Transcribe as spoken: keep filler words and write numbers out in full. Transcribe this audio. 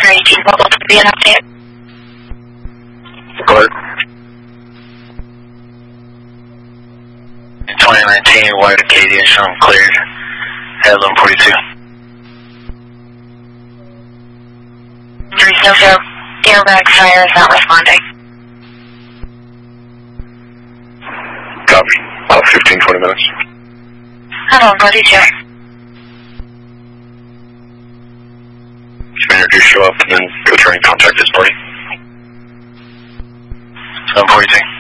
eighteen, what will be an update? Go ahead. twenty nineteen, White Acadia, show them cleared. At eleven forty-two. three Snowfield, airbag fire is not responding. Copy. About fifteen, twenty minutes. eleven forty-two. Commander, do show up and then go try and contact this party. eleven forty-two.